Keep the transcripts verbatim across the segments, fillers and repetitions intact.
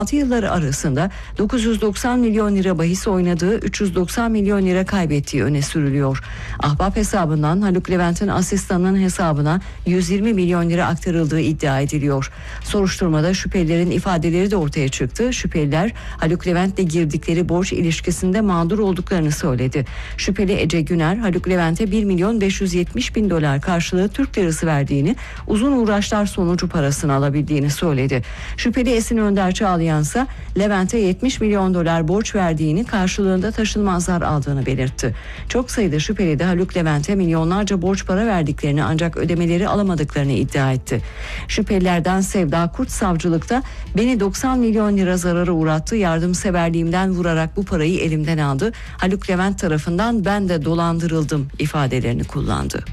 altı yılları arasında dokuz yüz doksan milyon lira bahis oynadığı, üç yüz doksan milyon lira kaybettiği öne sürülüyor. Ahbap hesabından Haluk Levent'in asistanının hesabına yüz yirmi milyon lira aktarıldığı iddia ediliyor. Soruşturmada şüphelilerin ifadeleri de ortaya çıktı. Şüpheliler Haluk Levent'le girdikleri borç ilişkisinde mağdur olduklarını söyledi. Şüpheli Ece Güner, Haluk Levent'e bir milyon beş yüz yetmiş bin dolar karşılığı Türk lirası verdiğini, uzun uğraşlar sonucu parasını alabildiğini söyledi. Şüpheli Esin Önder Çağlayansa Levent'e yetmiş milyon dolar borç verdiğini, karşılığında taşınmazlar aldığını belirtti. Çok sayıda şüpheli de Haluk Levent'e milyonlarca borç para verdiklerini ancak ödemeleri alamadıklarını iddia etti. Şüphelilerden Sevda Kurt savcılıkta beni doksan milyon lira zarara uğrattı, yardımseverliğimden vurarak bu parayı elimden aldı, Haluk Levent tarafından ben de dolandırıldım ifadelerini kullandı.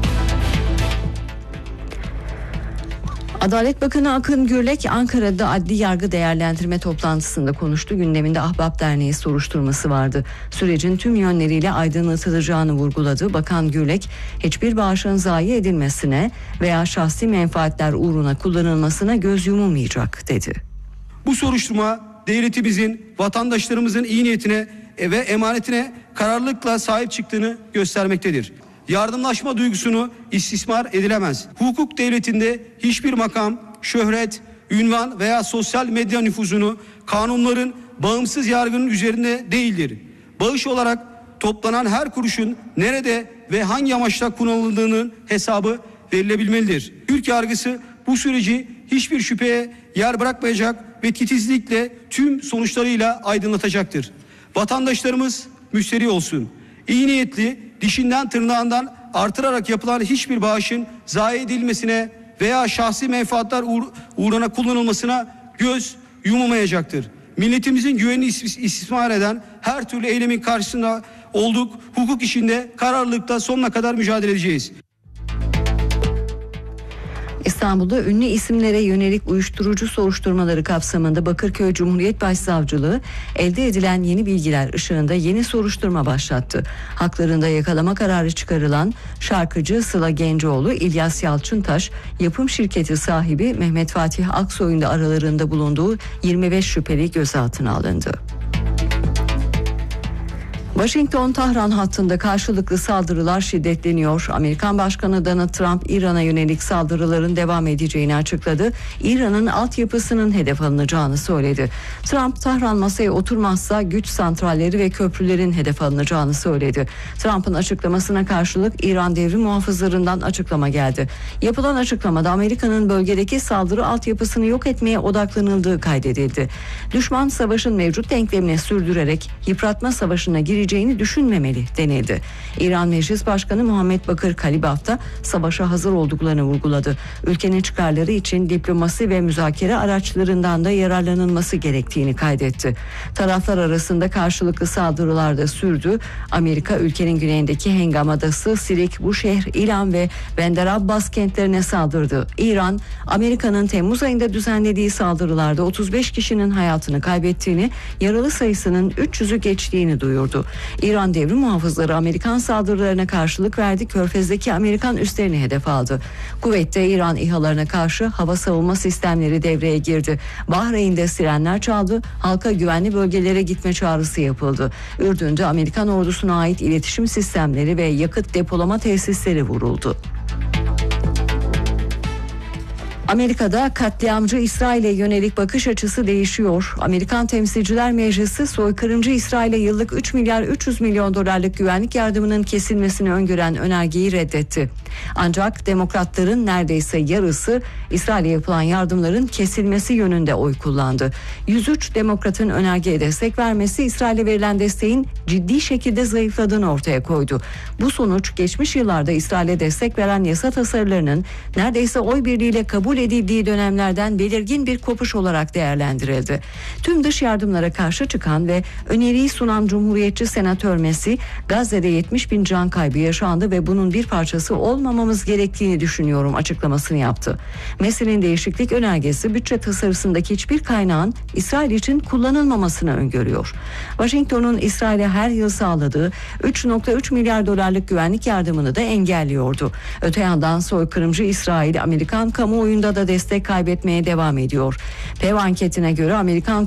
Adalet Bakanı Akın Gürlek Ankara'da adli yargı değerlendirme toplantısında konuştu. Gündeminde Ahbap Derneği soruşturması vardı. Sürecin tüm yönleriyle aydınlatılacağını vurguladı. Bakan Gürlek, hiçbir bağışın zayi edilmesine veya şahsi menfaatler uğruna kullanılmasına göz yumulmayacak dedi. Bu soruşturma devletimizin, vatandaşlarımızın iyi niyetine ve emanetine kararlılıkla sahip çıktığını göstermektedir. Yardımlaşma duygusunu istismar edilemez. Hukuk devletinde hiçbir makam, şöhret, ünvan veya sosyal medya nüfuzunu kanunların, bağımsız yargının üzerinde değildir. Bağış olarak toplanan her kuruşun nerede ve hangi amaçla kullanıldığının hesabı verilebilmelidir. Türk yargısı bu süreci hiçbir şüpheye yer bırakmayacak ve titizlikle tüm sonuçlarıyla aydınlatacaktır. Vatandaşlarımız müşteri olsun. İyi niyetli, dişinden tırnağından artırarak yapılan hiçbir bağışın zayi edilmesine veya şahsi menfaatler uğr- uğruna kullanılmasına göz yumulmayacaktır. Milletimizin güvenini is- istismar eden her türlü eylemin karşısında olduk. Hukuk işinde kararlılıkta sonuna kadar mücadele edeceğiz. İstanbul'da ünlü isimlere yönelik uyuşturucu soruşturmaları kapsamında Bakırköy Cumhuriyet Başsavcılığı elde edilen yeni bilgiler ışığında yeni soruşturma başlattı. Haklarında yakalama kararı çıkarılan şarkıcı Sıla Gencoğlu, İlyas Yalçıntaş, yapım şirketi sahibi Mehmet Fatih Aksoy'un da aralarında bulunduğu yirmi beş şüpheli gözaltına alındı. Washington-Tahran hattında karşılıklı saldırılar şiddetleniyor. Amerikan Başkanı Donald Trump İran'a yönelik saldırıların devam edeceğini açıkladı. İran'ın altyapısının hedef alınacağını söyledi. Trump, Tahran masaya oturmazsa güç santralleri ve köprülerin hedef alınacağını söyledi. Trump'ın açıklamasına karşılık İran devrim muhafızlarından açıklama geldi. Yapılan açıklamada Amerika'nın bölgedeki saldırı altyapısını yok etmeye odaklanıldığı kaydedildi. Düşman savaşın mevcut denklemini sürdürerek yıpratma savaşına gireceğini düşünmemeli denildi. İran Meclis Başkanı Muhammed Bakır Kalibaf da savaşa hazır olduklarını vurguladı. Ülkenin çıkarları için diplomasi ve müzakere araçlarından da yararlanılması gerektiğini kaydetti. Taraflar arasında karşılıklı saldırılar da sürdü. Amerika ülkenin güneyindeki Hengam Adası, Sirik, Buşehr, İlan ve Bandar Abbas kentlerine saldırdı. İran, Amerika'nın Temmuz ayında düzenlediği saldırılarda otuz beş kişinin hayatını kaybettiğini, yaralı sayısının üç yüzü geçtiğini duyurdu. İran devrim muhafızları Amerikan saldırılarına karşılık verdi. Körfez'deki Amerikan üslerini hedef aldı. Kuveyt'te İran İHA'larına karşı hava savunma sistemleri devreye girdi. Bahreyn'de sirenler çaldı. Halka güvenli bölgelere gitme çağrısı yapıldı. Ürdün'de Amerikan ordusuna ait iletişim sistemleri ve yakıt depolama tesisleri vuruldu. Amerika'da katliamcı İsrail'e yönelik bakış açısı değişiyor. Amerikan Temsilciler Meclisi soykırımcı İsrail'e yıllık üç milyar üç yüz milyon dolarlık güvenlik yardımının kesilmesini öngören önergeyi reddetti. Ancak demokratların neredeyse yarısı İsrail'e yapılan yardımların kesilmesi yönünde oy kullandı. yüz üç demokratın önergeye destek vermesi İsrail'e verilen desteğin ciddi şekilde zayıfladığını ortaya koydu. Bu sonuç geçmiş yıllarda İsrail'e destek veren yasa tasarılarının neredeyse oy birliğiyle kabul edildiği dönemlerden belirgin bir kopuş olarak değerlendirildi. Tüm dış yardımlara karşı çıkan ve öneriyi sunan Cumhuriyetçi Senatör Messi, Gazze'de yetmiş bin can kaybı yaşandı ve bunun bir parçası olmamamız gerektiğini düşünüyorum açıklamasını yaptı. Messi'nin değişiklik önergesi bütçe tasarısındaki hiçbir kaynağın İsrail için kullanılmamasını öngörüyor. Washington'un İsrail'e her yıl sağladığı üç virgül üç milyar dolarlık güvenlik yardımını da engelliyordu. Öte yandan soykırımcı İsrail, Amerikan kamuoyunda konusunda da destek kaybetmeye devam ediyor. Pew anketine göre Amerikan